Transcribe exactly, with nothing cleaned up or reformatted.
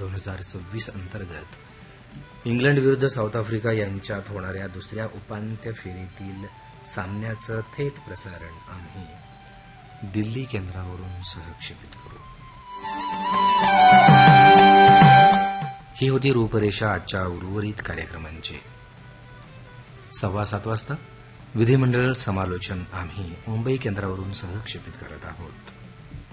दोन हजार सव्वीस अंतर्गत इंग्लंड विरुद्ध साऊथ आफ्रिका यांच्यात होणाऱ्या दुसऱ्या उपांत्य फेरीतील सामन्याचं थेट प्रसारण आम्ही दिल्ली केंद्रावरून सहक्षेपित करू. ही होती रूपरेषा आजच्या उर्वरित कार्यक्रमांची. सव्वा सात वाजता विधिमंडळ समालोचन आम्ही मुंबई केंद्रावरून सहक्षेपित करत आहोत.